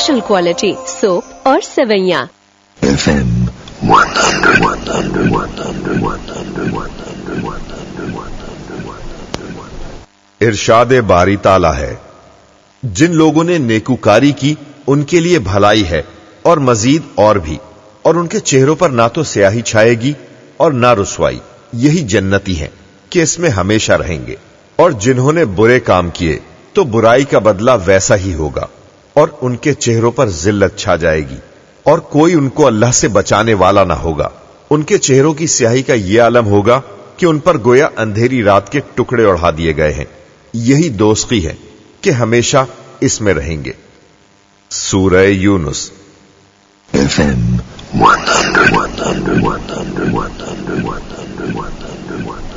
Special quality soap और सेवैयां। FM 100. इरशाद बारी ताला है, जिन लोगों ने नेकूकारी की उनके लिए भलाई है और मजीद और भी, और उनके चेहरों पर ना तो स्याही छाएगी और ना रुसवाई, यही जन्नती हैं कि इसमें हमेशा रहेंगे। और जिन्होंने बुरे काम किए तो बुराई का बदला वैसा ही होगा और उनके चेहरों पर जिल्लत छा जाएगी और कोई उनको अल्लाह से बचाने वाला ना होगा। उनके चेहरों की स्याही का यह आलम होगा कि उन पर गोया अंधेरी रात के टुकड़े उड़ा दिए गए हैं। यही दोस्ती है कि हमेशा इसमें रहेंगे। सूरह यूनुस। FM 100.